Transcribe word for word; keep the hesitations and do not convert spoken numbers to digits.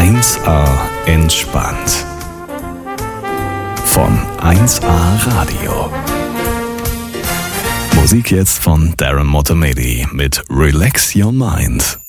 eins A entspannt. Von eins A Radio. Musik jetzt von Darren Motamedi mit Relax Your Mind.